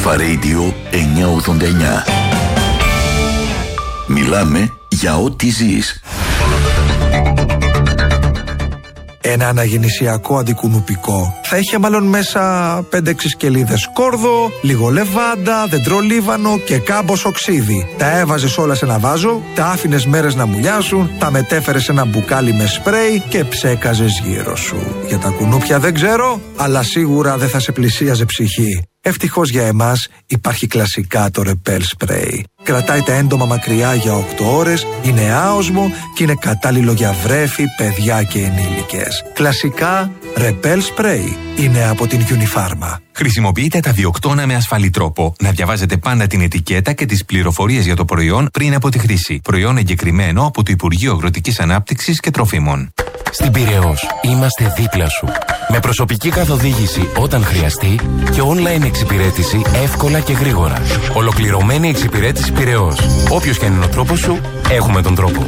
Αλφα Radio 989. Μιλάμε για ό,τι ζεις. Ένα αναγεννησιακό αντικουνουπικό θα είχε μάλλον μέσα 5-6 σκελίδες κόρδο, λίγο λεβάντα, δεντρολίβανο και κάμπος οξύδι. Τα έβαζες όλα σε ένα βάζο, τα άφηνες μέρες να μουλιάσουν, τα μετέφερες σε ένα μπουκάλι με σπρέι και ψέκαζες γύρω σου. Για τα κουνούπια δεν ξέρω, αλλά σίγουρα δεν θα σε πλησίαζε ψυχή. Ευτυχώς για εμάς υπάρχει κλασικά το Repel Spray. Κρατάει τα έντομα μακριά για 8 ώρες, είναι άοσμο και είναι κατάλληλο για βρέφη, παιδιά και ενήλικες. Κλασικά Repel Spray είναι από την Unifarma. Χρησιμοποιείτε τα βιοκτώνα με ασφαλή τρόπο. Να διαβάζετε πάντα την ετικέτα και τις πληροφορίες για το προϊόν πριν από τη χρήση. Προϊόν εγκεκριμένο από το Υπουργείο Αγροτικής Ανάπτυξης και Τροφίμων. Στην Πειραιώς είμαστε δίπλα σου. Με προσωπική καθοδήγηση όταν χρειαστεί και online εξυπηρέτηση εύκολα και γρήγορα. Ολοκληρωμένη εξυπηρέτηση Πειραιώς. Όποιος και αν είναι ο τρόπος σου, έχουμε τον τρόπο.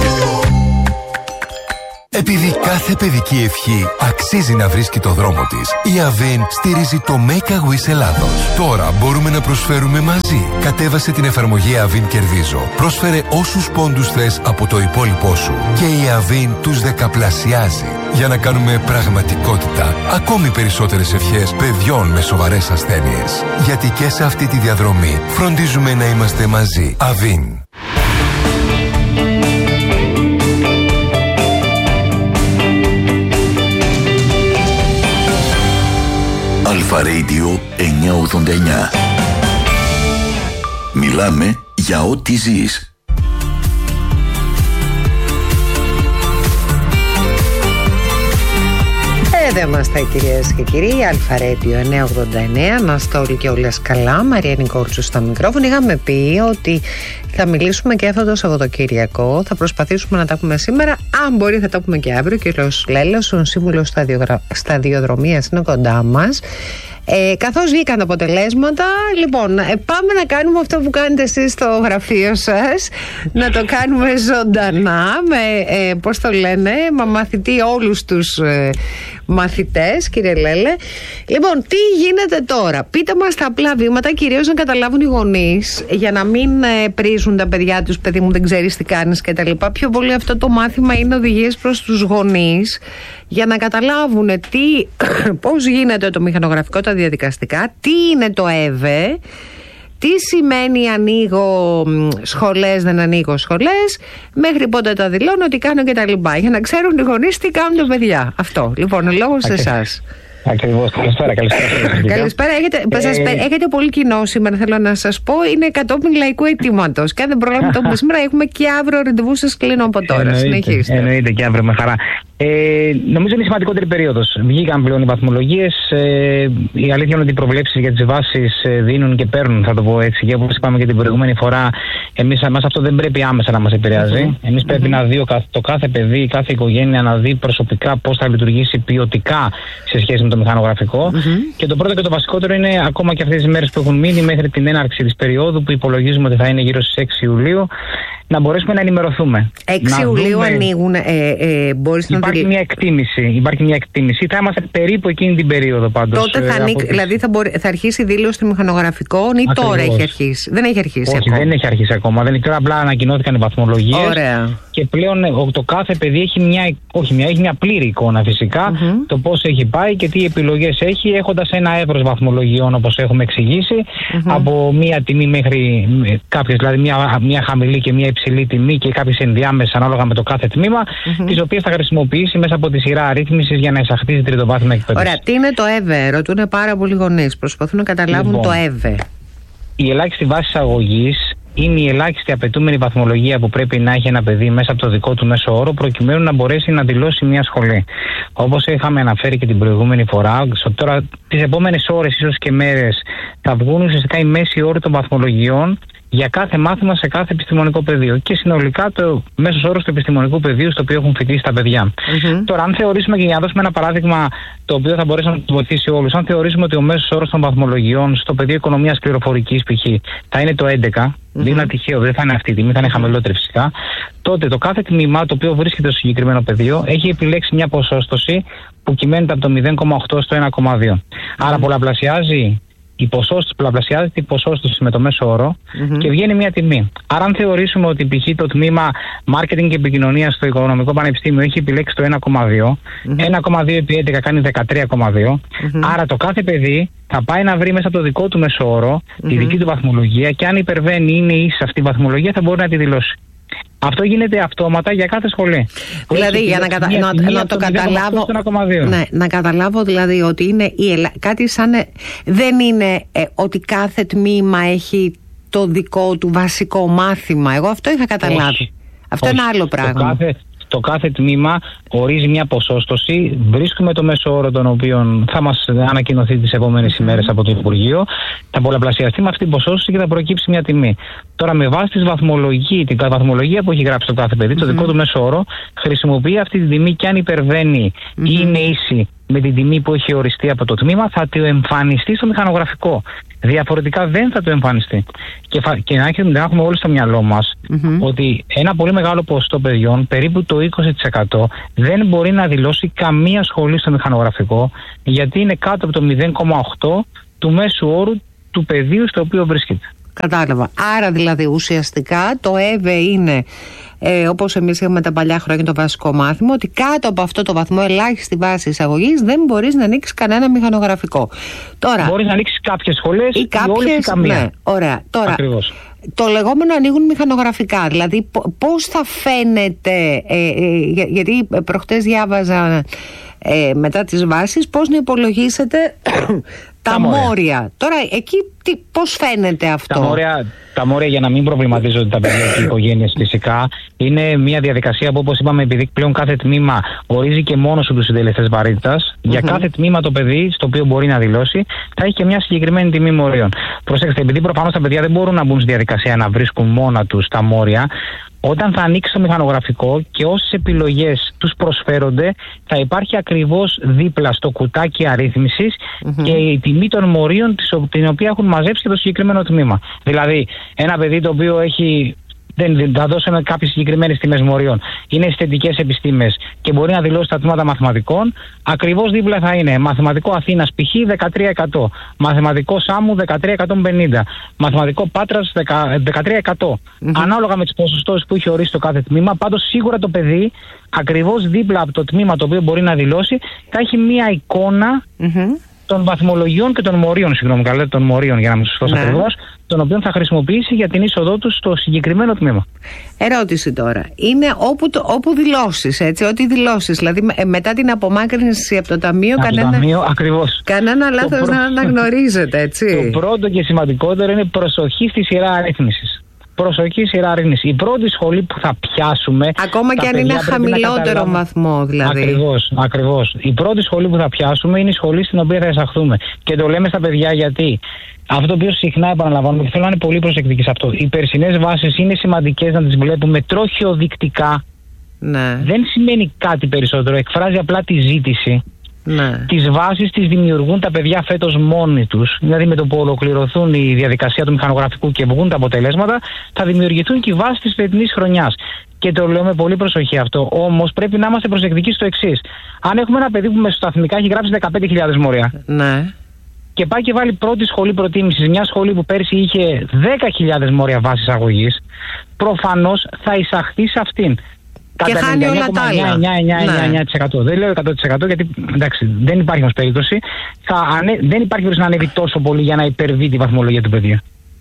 Επειδή κάθε παιδική ευχή αξίζει να βρίσκει το δρόμο της, η Avin στηρίζει το Make a Wish Ελλάδος. Τώρα μπορούμε να προσφέρουμε μαζί. Κατέβασε την εφαρμογή Avin Κερδίζω. Πρόσφερε όσους πόντους θες από το υπόλοιπό σου και η Avin τους δεκαπλασιάζει. Για να κάνουμε πραγματικότητα ακόμη περισσότερες ευχές παιδιών με σοβαρές ασθένειες. Γιατί και σε αυτή τη διαδρομή φροντίζουμε να είμαστε μαζί. Avin. Αλφα Radio 989. Μιλάμε για ό,τι ζεις. Δεν είμαστε, κυρίες και κύριοι. Αλφα Radio 989. Να είστε όλοι και όλες καλά. Μαρία Νικόλτσου στα μικρόφωνα. Είχαμε πει ότι θα μιλήσουμε και αυτό το Σαββατοκύριακο. Θα προσπαθήσουμε να τα πούμε σήμερα. Αν μπορεί, θα τα πούμε και αύριο. Ο κύριος Λέλος, ο σύμβουλος σταδιοδρομίας, είναι κοντά μας. Καθώς βγήκαν τα αποτελέσματα, λοιπόν, πάμε να κάνουμε αυτό που κάνετε εσείς στο γραφείο σας, να το κάνουμε ζωντανά με, πώς το λένε, μαθητή όλους τους μαθητές, κύριε Λέλε. Λοιπόν, τι γίνεται τώρα? Πείτε μας τα απλά βήματα, κυρίως να καταλάβουν οι γονείς, για να μην πρίζουν τα παιδιά τους, παιδί μου δεν ξέρεις τι κάνεις κτλ. Πιο πολύ αυτό το μάθημα είναι οδηγίες προς τους γονείς, για να καταλάβουν πώς γίνεται το μηχανογραφικό, τα διαδικαστικά, τι είναι το ΕΒΕ, τι σημαίνει ανοίγω σχολές, δεν ανοίγω σχολές, μέχρι πότε τα δηλώνω, τι κάνω κτλ. Για να ξέρουν οι γονείς τι κάνουν τα παιδιά. Αυτό, λοιπόν, ο λόγος σε εσάς. Ακριβώς. Καλησπέρα. Καλησπέρα. Έχετε πολύ κοινό σήμερα, θέλω να σας πω. Είναι κατόπιν λαϊκού αιτήματος. Και αν δεν προλάβουμε το πούμε σήμερα, έχουμε και αύριο ραντεβού, σας κλείνω από τώρα. Συνεχίστε. Εννοείται και αύριο με χαρά. Νομίζω είναι η σημαντικότερη περίοδος. Βγήκαν πλέον οι βαθμολογίες. Η αλήθεια είναι ότι οι προβλέψεις για τις βάσεις δίνουν και παίρνουν, θα το πω έτσι. Και όπως είπαμε και την προηγούμενη φορά, εμάς αυτό δεν πρέπει άμεσα να μας επηρεάζει. Εμείς πρέπει να δει το κάθε παιδί, κάθε οικογένεια να δει προσωπικά πώς θα λειτουργήσει ποιοτικά σε σχέση με το μηχανογραφικό. Και το πρώτο και το βασικότερο είναι ακόμα και αυτές τις μέρες που έχουν μείνει μέχρι την έναρξη της περίοδου, που υπολογίζουμε ότι θα είναι γύρω στις 6 Ιουλίου, να μπορέσουμε να ενημερωθούμε. 6 Ιουλίου ανοίγουν, υπάρχει μια εκτίμηση. Θα είμαστε περίπου εκείνη την περίοδο πάντως. Τότε θα ανοίξει, δηλαδή θα αρχίσει η δήλωση των μηχανογραφικών ή τώρα έχει αρχίσει? Δεν έχει αρχίσει ακόμα. Δεν έχει αρχίσει ακόμα. Δεν είναι, απλά ανακοινώθηκαν οι βαθμολογίες. Ωραία. Και πλέον το κάθε παιδί έχει μια πλήρη εικόνα φυσικά, το πώς έχει πάει και τι επιλογές έχει, έχοντας ένα εύρος βαθμολογιών όπως έχουμε εξηγήσει, από μία τιμή μέχρι κάποιες, δηλαδή μια χαμηλή και μια υψηλή τιμή και κάποιες ενδιάμεσες ανάλογα με το κάθε τμήμα, τις οποίες θα χρησιμοποιήσει μέσα από τη σειρά αρρύθμισης για να εισαχθεί στην τριτοβάθμια εκπαίδευση. Ωραία, τι είναι το ΕΒΕ? Ρωτούν πάρα πολλοί γονείς, προσπαθούν να καταλάβουν το ΕΒΕ. Η ελάχιστη βάση εισαγωγής είναι η ελάχιστη απαιτούμενη βαθμολογία που πρέπει να έχει ένα παιδί μέσα από το δικό του μέσο όρο, προκειμένου να μπορέσει να δηλώσει μια σχολή. Όπως είχαμε αναφέρει και την προηγούμενη φορά, τώρα τις επόμενες ώρες, ίσως και μέρες, θα βγουν ουσιαστικά οι μέσοι όροι των βαθμολογιών για κάθε μάθημα σε κάθε επιστημονικό πεδίο και συνολικά το μέσος όρος του επιστημονικού πεδίου στο οποίο έχουν φοιτήσει τα παιδιά. Τώρα, αν θεωρήσουμε, και για να δώσουμε ένα παράδειγμα το οποίο θα μπορέσει να του βοηθήσει όλους, αν θεωρήσουμε ότι ο μέσος όρος των βαθμολογιών στο πεδίο οικονομίας πληροφορικής π.χ. θα είναι το 11, δεν είναι τυχαίο, δεν θα είναι αυτή η τιμή, θα είναι χαμηλότερη φυσικά, τότε το κάθε τμήμα το οποίο βρίσκεται στο συγκεκριμένο πεδίο έχει επιλέξει μια ποσόστοση που κυμαίνεται από το 0,8 στο 1,2. Άρα πολλαπλασιάζει η ποσόστοση, πολλαπλασιάζεται η ποσόστοση με το μέσο όρο και βγαίνει μια τιμή. Άρα, αν θεωρήσουμε ότι π.χ. το τμήμα Marketing και Επικοινωνία στο Οικονομικό Πανεπιστήμιο έχει επιλέξει το 1,2, 1,2 επί 11 κάνει 13,2. Άρα, το κάθε παιδί θα πάει να βρει μέσα το δικό του μέσο όρο, τη δική του βαθμολογία, και αν υπερβαίνει, είναι ίση αυτή η βαθμολογία, θα μπορεί να τη δηλώσει. Αυτό γίνεται αυτόματα για κάθε σχολή. Δηλαδή, για να το καταλάβω, να καταλάβω δηλαδή ότι είναι κάτι σαν. Δεν είναι ότι κάθε τμήμα έχει το δικό του βασικό μάθημα. Εγώ αυτό είχα καταλάβει. Αυτό είναι άλλο πράγμα. Το κάθε τμήμα ορίζει μια ποσόστοση. Βρίσκουμε το μέσο όρο, τον οποίο θα μας ανακοινωθεί τις επόμενες ημέρες από το Υπουργείο. Θα πολλαπλασιαστεί με αυτή την ποσόστοση και θα προκύψει μια τιμή. Τώρα, με βάση την βαθμολογία που έχει γράψει το κάθε παιδί, το δικό του μέσο όρο, χρησιμοποιεί αυτή την τιμή και αν υπερβαίνει ή είναι ίση με την τιμή που έχει οριστεί από το τμήμα, θα το εμφανιστεί στο μηχανογραφικό. Διαφορετικά δεν θα το εμφανιστεί. Και να έχουμε όλοι στο μυαλό μας ότι ένα πολύ μεγάλο ποσοστό παιδιών, περίπου το 20%, δεν μπορεί να δηλώσει καμία σχολή στο μηχανογραφικό, γιατί είναι κάτω από το 0,8 του μέσου όρου του πεδίου στο οποίο βρίσκεται. Κατάλαβα. Άρα δηλαδή ουσιαστικά το ΕΒΕ είναι, όπως εμείς είχαμε τα παλιά χρόνια, το βασικό μάθημα, ότι κάτω από αυτό το βαθμό ελάχιστη βάση εισαγωγής δεν μπορείς να ανοίξεις κανένα μηχανογραφικό. Τώρα, μπορείς να ανοίξεις κάποιες σχολές ή όλες ή καμία. Ναι, ωραία. Τώρα, ακριβώς. Το λεγόμενο ανοίγουν μηχανογραφικά, δηλαδή πώς θα φαίνεται, γιατί προχτές διάβαζα μετά τις βάσεις πώς να υπολογίσετε τα μόρια. Τώρα εκεί πώς φαίνεται αυτό? Τα μόρια, για να μην προβληματίζονται τα παιδιά και οι οικογένειες, φυσικά είναι μια διαδικασία που, όπως είπαμε, επειδή πλέον κάθε τμήμα ορίζει και μόνο του τους συντελεστές βαρύτητας, για κάθε τμήμα το παιδί στο οποίο μπορεί να δηλώσει θα έχει και μια συγκεκριμένη τιμή μορίων. Προσέξτε, επειδή προφανώς τα παιδιά δεν μπορούν να μπουν στη διαδικασία να βρίσκουν μόνα τους τα μόρια, όταν θα ανοίξει το μηχανογραφικό και όσες επιλογές τους προσφέρονται, θα υπάρχει ακριβώς δίπλα στο κουτάκι αρρύθμισης και η τιμή των μορίων την οποία έχουν μαζέψει και το συγκεκριμένο τμήμα. Δηλαδή, ένα παιδί το οποίο έχει. Θα δώσουμε κάποιες συγκεκριμένες τιμές μορίων. Είναι αισθητικές επιστήμες και μπορεί να δηλώσει τα τμήματα μαθηματικών. Ακριβώς δίπλα θα είναι μαθηματικό Αθήνας π.χ. 13%, μαθηματικό Σάμου 13,150, μαθηματικό Πάτρας 13%. Ανάλογα με τις ποσοστώσεις που έχει ορίσει το κάθε τμήμα. Πάντως, σίγουρα το παιδί, ακριβώς δίπλα από το τμήμα το οποίο μπορεί να δηλώσει, θα έχει μία εικόνα των βαθμολογιών και των μορίων, των μορίων, για να μην σας δώσω ακριβώς, των οποίων θα χρησιμοποιήσει για την είσοδό του στο συγκεκριμένο τμήμα. Ερώτηση τώρα. Είναι όπου δηλώσεις, έτσι, ό,τι δηλώσεις. Δηλαδή μετά την απομάκρυνση από το ταμείο, κανένα λάθος να αναγνωρίζετε, έτσι. Το πρώτο και σημαντικότερο είναι προσοχή στη σειρά αρρύθμισης. Προσοχή, σειρά αρρύθμιση. Η πρώτη σχολή που θα πιάσουμε. Ακόμα και αν είναι χαμηλότερο βαθμό, δηλαδή. Ακριβώς. Η πρώτη σχολή που θα πιάσουμε είναι η σχολή στην οποία θα εισαχθούμε. Και το λέμε στα παιδιά γιατί. Αυτό το οποίο συχνά επαναλαμβάνουμε και θέλω να είναι πολύ προσεκτικοί σε αυτό. Οι περσινές βάσεις είναι σημαντικές να τις βλέπουμε τροχιοδεικτικά. Ναι. Δεν σημαίνει κάτι περισσότερο. Εκφράζει απλά τη ζήτηση. Ναι. Τις βάσεις τις δημιουργούν τα παιδιά φέτος μόνοι τους. Δηλαδή, με το που ολοκληρωθούν η διαδικασία του μηχανογραφικού και βγουν τα αποτελέσματα, θα δημιουργηθούν και οι βάσεις της φετινής χρονιάς. Και το λέω με πολύ προσοχή αυτό. Όμως πρέπει να είμαστε προσεκτικοί στο εξής. Αν έχουμε ένα παιδί που μεσοσταθμικά έχει γράψει 15.000 μόρια. Ναι. Και πάει και βάλει πρώτη σχολή προτίμησης, μια σχολή που πέρσι είχε 10.000 μόρια βάσης αγωγής, προφανώς θα εισαχθεί σε αυτήν. Και χάνει όλα τα άλλα. 9%. Δεν λέω 100% γιατί εντάξει, δεν υπάρχει όμως περίπτωση. Δεν υπάρχει περίπτωση να ανέβει τόσο πολύ για να υπερβεί τη βαθμολογία του παιδιού.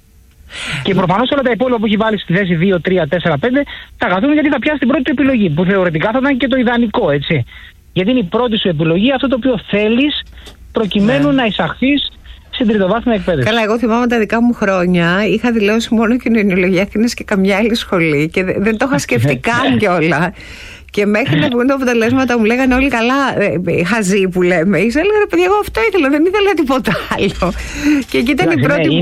Και προφανώς όλα τα υπόλοιπα που έχει βάλει στη θέση 2, 3, 4, 5 θα καθούν γιατί θα πιάσει την πρώτη του επιλογή. Που θεωρητικά θα ήταν και το ιδανικό, έτσι. Γιατί είναι η πρώτη σου επιλογή, αυτό το οποίο θέλεις προκειμένου να εισαχθείς στην τριτοβάθμια εκπαίδευση. Καλά, εγώ θυμάμαι τα δικά μου χρόνια. Είχα δηλώσει μόνο κοινωνιολογία Αθήνας και καμιά άλλη σχολή και δεν το είχα σκεφτεί καν κιόλα. Και μέχρι να βγουν τα αποτελέσματα μου λέγανε όλοι καλά, χαζοί που λέμε. Έλεγα ρε παιδιά, εγώ αυτό ήθελα, δεν ήθελα τίποτα άλλο. Και εκεί ήταν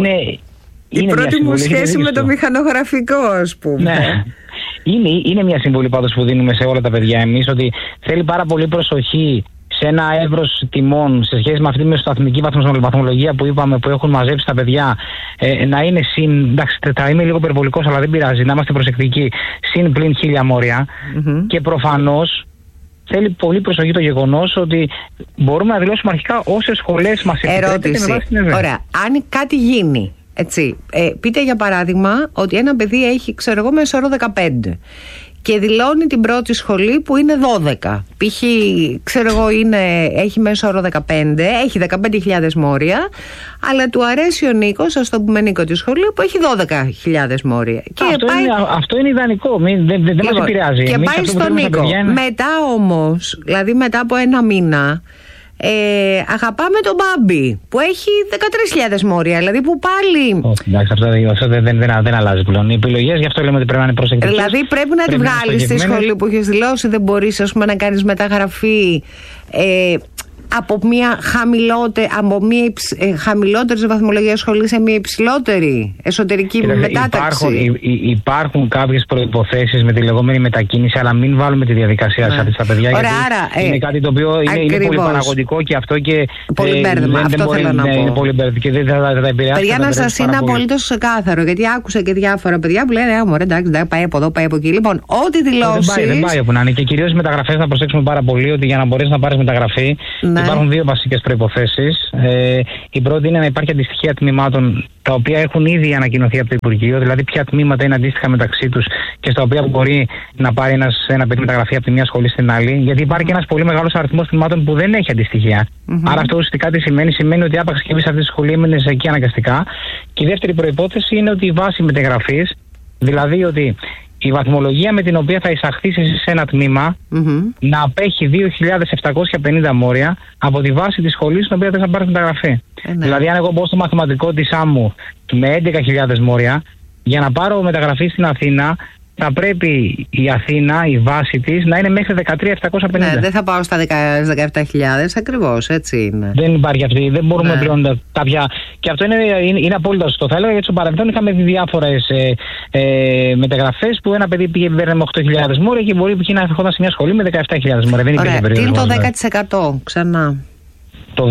η πρώτη μου σχέση με το μηχανογραφικό, ας πούμε. Ναι. Είναι μια συμβουλή πάντως που δίνουμε σε όλα τα παιδιά εμείς, ότι θέλει πάρα πολύ προσοχή σε ένα εύρος τιμών σε σχέση με αυτή τη μεσοσταθμική βαθμολογία που είπαμε που έχουν μαζέψει τα παιδιά, να είναι συν. Εντάξει, θα είμαι λίγο υπερβολικός, αλλά δεν πειράζει, να είμαστε προσεκτικοί. Συν πλην 1.000 μόρια. Και προφανώς θέλει πολύ προσοχή το γεγονός ότι μπορούμε να δηλώσουμε αρχικά όσες σχολές μας επιτρέπεται με βάση την ΕΒΕ. Ωραία. Αν κάτι γίνει, έτσι, πείτε για παράδειγμα ότι ένα παιδί έχει, ξέρω εγώ, μέσο όρο 15 και δηλώνει την πρώτη σχολή που είναι 12. Π.χ. ξέρω εγώ έχει μέσο όρο 15, έχει 15.000 μόρια, αλλά του αρέσει ο Νίκος, ας το πούμε Νίκο, τη σχολή που έχει 12.000 μόρια. Και αυτό είναι ιδανικό, δεν μας επηρεάζει. Και πάει στον Νίκο. Μετά όμως, δηλαδή μετά από ένα μήνα, αγαπάμε τον Μπάμπη που έχει 13.000 μόρια, δηλαδή που πάλι. Εντάξει, αυτό δεν αλλάζει πλέον. Οι επιλογές, γι' αυτό λέμε ότι πρέπει να είναι προσεκτικές. Δηλαδή πρέπει να τη βγάλεις στη σχολή που έχεις δηλώσει, δεν μπορείς, ας πούμε, να κάνεις μεταγραφή από μια χαμηλότερη βαθμολογία σχολή σε μια υψηλότερη εσωτερική μετάταξη. Υπάρχουν κάποιες προϋποθέσεις με τη λεγόμενη μετακίνηση, αλλά μην βάλουμε τη διαδικασία στα παιδιά. Ωραία, γιατί είναι κάτι το οποίο είναι πολύ παραγωγικό και αυτό και. Πολύ μπέρδεμα. Αυτό θέλω να πω. Είναι πολύ μπέρδεμα και δεν θα τα επηρεάσει. Παιδιά, να σας είναι απολύτως ξεκάθαρο, γιατί άκουσα και διάφορα παιδιά που λένε μωρέ, εντάξει, πάει από εδώ, πάει από εκεί. Λοιπόν, ό,τι δηλώσεις. Δεν πάει όπου να είναι. Και κυρίως οι μεταγραφές να προσέξουμε πάρα πολύ ότι για να μπορέσει να πάρει μεταγραφή υπάρχουν δύο βασικές προϋποθέσεις. Η πρώτη είναι να υπάρχει αντιστοιχεία τμήματων τα οποία έχουν ήδη ανακοινωθεί από το Υπουργείο, δηλαδή ποια τμήματα είναι αντίστοιχα μεταξύ τους και στα οποία μπορεί να πάρει ένα παιδί μεταγραφή από τη μια σχολή στην άλλη. Γιατί υπάρχει και ένας πολύ μεγάλος αριθμός τμήματων που δεν έχει αντιστοιχεία. Άρα αυτό ουσιαστικά τι σημαίνει? Σημαίνει ότι άπαξ και μπεις σε αυτή τη σχολή έμεινες εκεί αναγκαστικά. Και η δεύτερη προϋπόθεση είναι ότι η βάση μεταγραφής, δηλαδή ότι η βαθμολογία με την οποία θα εισαχθείς εσύ σε ένα τμήμα να απέχει 2.750 μόρια από τη βάση της σχολής στην οποία θες να πάρεις μεταγραφή. Δηλαδή, αν εγώ μπω στο μαθηματικό της άμμου με 11.000 μόρια, για να πάρω μεταγραφή στην Αθήνα, θα πρέπει η Αθήνα, η βάση της, να είναι μέχρι 13.750. Ναι, δεν θα πάω στα 17.000, ακριβώς, έτσι είναι. Δεν υπάρχει αυτή, δεν μπορούμε πλέον κάποια. Και αυτό είναι απόλυτα σωστό. Θα έλεγα γιατί στο παρελθόν είχαμε δει διάφορες μεταγραφές που ένα παιδί πήγαινε με 8.000 μόρια και μπορεί να ερχόταν σε μια σχολή με 17.000 μόρια. Δεν υπήρχε περίπτωση. Τι είναι το 10% ξανά? Το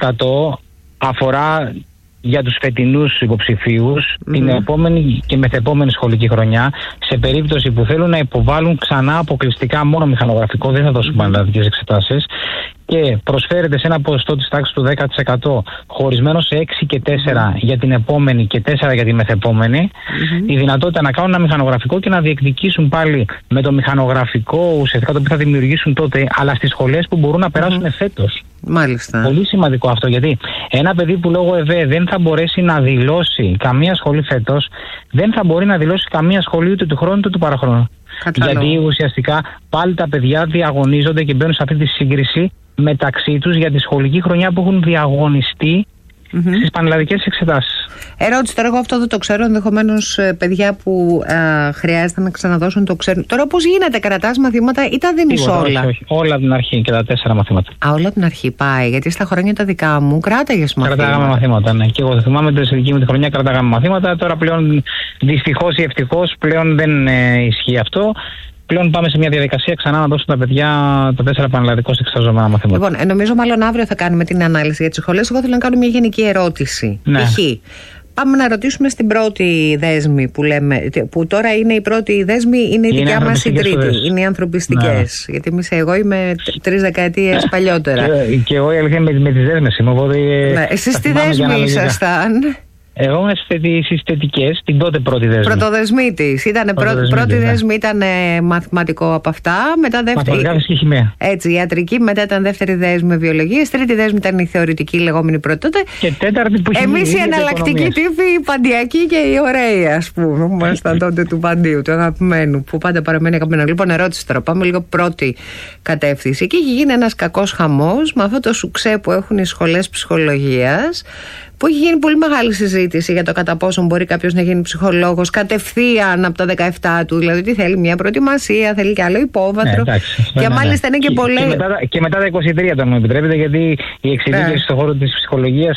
10% αφορά για τους φετινούς υποψηφίους την επόμενη και μεθεπόμενη σχολική χρονιά, σε περίπτωση που θέλουν να υποβάλουν ξανά αποκλειστικά μόνο μηχανογραφικό, δεν θα δώσουν πανελλαδικές εξετάσεις, και προσφέρεται σε ένα ποσοστό της τάξης του 10% χωρισμένο σε 6 και 4 για την επόμενη και 4 για τη μεθεπόμενη, η δυνατότητα να κάνουν ένα μηχανογραφικό και να διεκδικήσουν πάλι με το μηχανογραφικό ουσιαστικά το οποίο θα δημιουργήσουν τότε, αλλά στις σχολές που μπορούν να περάσουν φέτος. Μάλιστα. Πολύ σημαντικό αυτό, γιατί ένα παιδί που λόγω ΕΒΕ δεν θα μπορέσει να δηλώσει καμία σχολή φέτος, δεν θα μπορεί να δηλώσει καμία σχολή ούτε του χρόνου ούτε του παραχρόνου. Γιατί ουσιαστικά πάλι τα παιδιά διαγωνίζονται και μπαίνουν σε αυτή τη σύγκριση μεταξύ τους για τη σχολική χρονιά που έχουν διαγωνιστεί στις πανελλαδικές εξετάσεις. Ερώτηση τώρα, εγώ αυτό δεν το ξέρω. Ενδεχομένως παιδιά που χρειάζεται να ξαναδώσουν το ξέρουν. Τώρα πώς γίνεται, κρατάς μαθήματα ή τα δίνεις όλα? Όχι, όλα από την αρχή και τα 4 μαθήματα. Όλα από την αρχή πάει, γιατί στα χρόνια τα δικά μου κράταγες μαθήματα. Κρατάγαμε μαθήματα, ναι. Και εγώ θα θυμάμαι ότι στη δική μου τη χρονιά κρατάγαμε μαθήματα. Τώρα πλέον δυστυχώς ή ευτυχώς πλέον δεν ισχύει αυτό. Πλέον πάμε σε μια διαδικασία ξανά να δώσουν τα παιδιά τα 4 πανελλαδικώς εξεταζόμενα μαθήματα. Λοιπόν, νομίζω μάλλον αύριο θα κάνουμε την ανάλυση για τις σχολές. Εγώ θέλω να κάνω μια γενική ερώτηση. Ναι. Πάμε να ρωτήσουμε στην πρώτη δέσμη που λέμε, που τώρα είναι η πρώτη δέσμη, είναι η δικιά μας η τρίτη. Είναι οι ανθρωπιστικές. Ναι. Γιατί εγώ είμαι 3 δεκαετίες παλιότερα. Και εγώ η αλήθεια με τις δέσμες είμαι. Ναι. Εσείς τι δέσμη ήσασταν? Εγώ είμαι στις θετικές, την τότε πρώτη δέσμη. Πρωτοδεσμήτης. Πρώτη δέσμη ήταν μαθηματικό από αυτά. Μετά μαθηματικά, φυσική χημεία. Έτσι, ιατρική. Μετά ήταν δεύτερη δέσμη βιολογίας. Τρίτη δέσμη ήταν η θεωρητική, λεγόμενη πρώτη τότε. Και τέταρτη που εμείς οι εναλλακτικοί τύποι, οι παντιακοί και οι ωραίοι, ας πούμε. Που ήμασταν τότε του παντίου, του αγαπημένου. Που πάντα παραμένει αγαπημένο. Λοιπόν, ερώτηση τώρα. Πάμε λίγο πρώτη κατεύθυνση. Εκεί έχει γίνει ένας κακός χαμός με αυτό το σουξέ που έχουν οι σχολές ψυχολογίας. Που έχει γίνει πολύ μεγάλη συζήτηση για το κατά πόσο μπορεί κάποιος να γίνει ψυχολόγος κατευθείαν από τα 17 του. Δηλαδή, τι θέλει, μια προετοιμασία, θέλει και άλλο υπόβαθρο. Και μάλιστα είναι και πολλές. Και μετά τα 23, αν μου επιτρέπετε, γιατί η εξειδίκευση στον χώρο της ψυχολογίας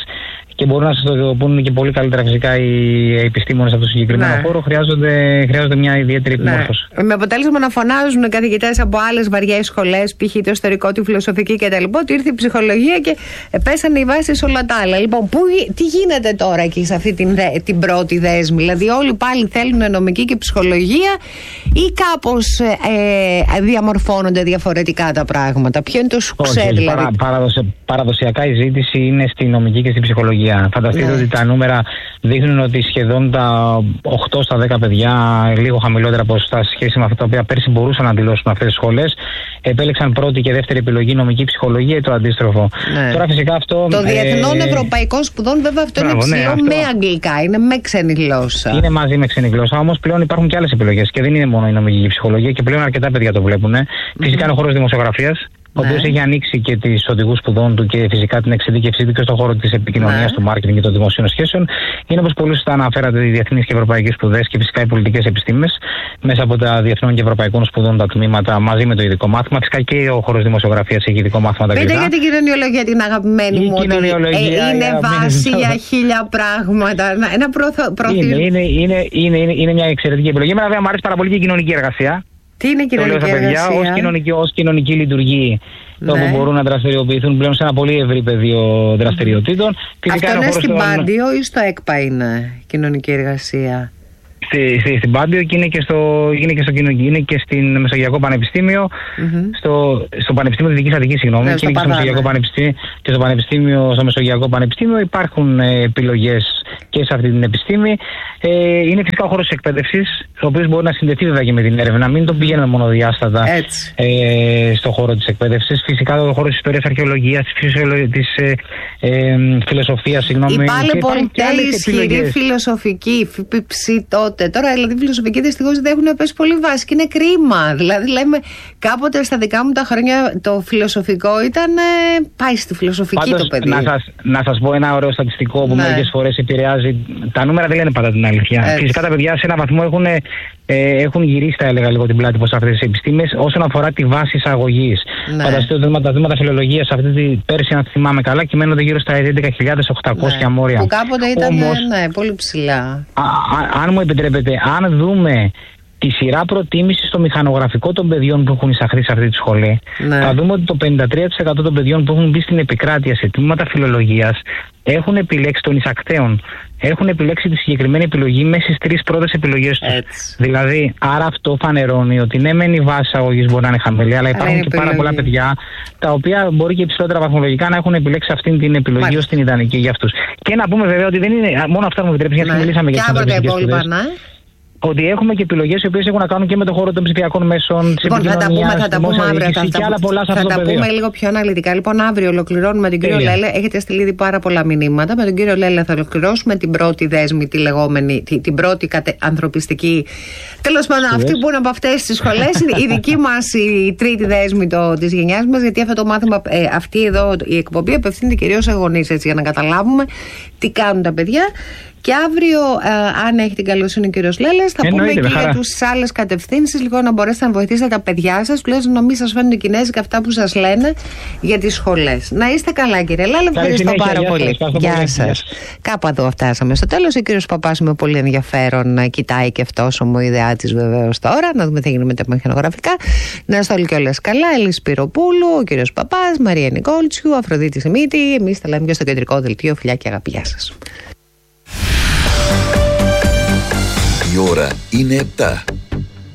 και μπορούν να σας το πούνε και πολύ καλύτερα φυσικά οι επιστήμονες από το συγκεκριμένο χώρο, χρειάζονται μια ιδιαίτερη επιμόρφωση. Με αποτέλεσμα να φωνάζουν καθηγητές από άλλες βαριές σχολές, π.χ. το ιστορικό, τη φιλοσοφική κτλ., ότι ήρθε η ψυχολογία και πέσανε οι βάσεις σε όλα τα άλλα. Λοιπόν, τι γίνεται τώρα εκεί σε αυτή την πρώτη δέσμη? Δηλαδή, όλοι πάλι θέλουν νομική και ψυχολογία, ή κάπως διαμορφώνονται διαφορετικά τα πράγματα? Ποιο είναι το σουξέ, δηλαδή? Παραδοσιακά η ζήτηση είναι στη νομική και στη ψυχολογία. Φανταστείτε ότι τα νούμερα δείχνουν ότι σχεδόν τα 8 στα 10 παιδιά, λίγο χαμηλότερα ποσοστά σε σχέση με αυτά τα οποία πέρσι μπορούσαν να αντιλώσουν αυτές τις σχολές, επέλεξαν πρώτη και δεύτερη επιλογή νομική ψυχολογία ή το αντίστροφο. Τώρα φυσικά αυτό. Το διεθνών ευρωπαϊκών σπουδών, βέβαια, αυτό είναι ψηλό με αγγλικά, είναι με ξένη γλώσσα. Είναι μαζί με ξένη γλώσσα, όμως πλέον υπάρχουν και άλλες επιλογές και δεν είναι μόνο η νομική ψυχολογία και πλέον αρκετά παιδιά το βλέπουν. Φυσικά είναι ο χώρος δημοσιογραφίας, ο οποίος έχει ανοίξει και τις οδηγούς σπουδών του και φυσικά την εξειδίκευσή του και στον χώρο της επικοινωνίας, του μάρκετινγκ και των δημοσίων σχέσεων. Είναι, όπως πολύ σωστά αναφέρατε, οι διεθνείς και ευρωπαϊκές σπουδές και φυσικά οι πολιτικές επιστήμες μέσα από τα διεθνών και ευρωπαϊκών σπουδών τα τμήματα μαζί με το ειδικό μάθημα. Φυσικά και ο χώρος δημοσιογραφίας έχει ειδικό μάθημα. Πείτε για την κοινωνιολογία, την αγαπημένη μου. Είναι βάση για 1000 πράγματα. Ένα είναι μια εξαιρετική επιλογή. Εμένα μου αρέσει πάρα πολύ και η κοινωνική εργασία. Τι είναι κοινωνική εργασία? Ως κοινωνική λειτουργή, το που μπορούν να δραστηριοποιηθούν πλέον σε ένα πολύ ευρύ πεδίο δραστηριοτήτων. Αυτό είναι στην Πάντιο ή στο ΕΚΠΑ είναι κοινωνική εργασία? Στην Πάντιο και είναι και στην Μεσογειακό Πανεπιστήμιο, στο Πανεπιστήμιο της Δυτικής Αττικής, και είναι και στο Μεσογειακό Πανεπιστήμιο, και στο Μεσογειακό Πανεπιστήμιο υπάρχουν επιλογές και σε αυτή την επιστήμη. Είναι φυσικά ο χώρος της εκπαίδευσης, ο οποίος μπορεί να συνδεθεί βέβαια και με την έρευνα. Μην το πηγαίνουμε μονοδιάστατα στο χώρο της εκπαίδευσης. Φυσικά ο χώρος της ιστορίας, αρχαιολογίας, της φιλοσοφίας, Η παλαιπολιτέ, ισχυρή φιλοσοφική, ΦΠΨ τότε. Τώρα δηλαδή φιλοσοφική δυστυχώς δεν έχουν πέσει πολύ βάση και είναι κρίμα. Δηλαδή λέμε κάποτε στα δικά μου τα χρόνια το φιλοσοφικό ήταν πάει στη φιλοσοφική. Πάντως, το παιδί. Να σας πω ένα ωραίο στατιστικό που μερικές φορές επηρεάζει. Τα νούμερα δεν λένε πάντα την αλήθεια. Φυσικά τα παιδιά σε ένα βαθμό έχουν γυρίσει, θα έλεγα, λίγο την πλάτη προς αυτές τις επιστήμες όσον αφορά τη βάση εισαγωγής. Φανταστείτε ότι τα δήματα φιλολογίας πέρσι, αν θυμάμαι καλά, κυμαίνονται γύρω στα 11.800 μόρια. Που κάποτε ήταν πολύ ψηλά. Αν μου επιτρέπετε, αν δούμε τη σειρά προτίμηση στο μηχανογραφικό των παιδιών που έχουν εισαχθεί σε αυτή τη σχολή, θα δούμε ότι το 53% των παιδιών που έχουν μπει στην επικράτεια σε τμήματα φιλολογίας έχουν επιλέξει, των εισακτέων, έχουν επιλέξει τη συγκεκριμένη επιλογή μέσα στις 3 πρώτες επιλογές τους. Δηλαδή, άρα αυτό φανερώνει ότι ναι, μεν η βάση αγωγής μπορεί να είναι χαμηλή, αλλά υπάρχουν και πάρα πολλά παιδιά τα οποία μπορεί και υψηλότερα βαθμολογικά να έχουν επιλέξει αυτή την επιλογή ως την ιδανική για αυτούς. Και να πούμε βέβαια ότι δεν είναι μόνο αυτά που μου επιτρέψει, γιατί μιλήσαμε για τις ανθρωπιστικές σπουδές. Ότι έχουμε και επιλογές οι οποίες έχουν να κάνουν και με τον χώρο των ψηφιακών μέσων. Λοιπόν, θα τα πούμε αύριο. Θα τα πούμε λίγο πιο αναλυτικά. Λοιπόν, αύριο ολοκληρώνουμε την κύριο Λέλε. Έχετε στείλει ήδη πάρα πολλά μηνύματα. Με τον κύριο Λέλε θα ολοκληρώσουμε την πρώτη δέσμη, τη λεγόμενη, την πρώτη ανθρωπιστική. Τέλος πάντων, αυτή που είναι από αυτές τις σχολές, η δική μας η τρίτη δέσμη της γενιάς μας. Γιατί αυτό το μάθημα, αυτή εδώ η εκπομπή απευθύνεται κυρίως σε γονείς, έτσι, για να καταλάβουμε τι κάνουν τα παιδιά. Και αύριο, αν έχει την καλοσύνη ο κύριος Λέλες, θα πούμε και για τις άλλες κατευθύνσεις, λίγο να μπορέσετε να βοηθήσετε τα παιδιά σας, τουλάχιστον να μην σας φαίνονται κινέζικα αυτά που σας λένε για τις σχολές. Να είστε καλά, κύριε Λέλε, ευχαριστώ πάρα πολύ. Γεια σας. Κάπου εδώ φτάσαμε στο τέλος. Ο κύριος Παπάς με πολύ ενδιαφέρον κοιτάει και αυτός ομοειδεάτης βεβαίως τώρα, να δούμε τι γίνεται με τα μηχανογραφικά. Να είστε όλοι και όλες καλά. Έλλη Σπυροπούλου, ο κύριος Παπάς, Μαρία Νικόλτσιου, Αφροδίτη Σιμίτη. Εμείς τα λέμε και στο κεντρικό δελτίο. Φιλιά και αγάπη. Γεια σας. Η ώρα είναι 7.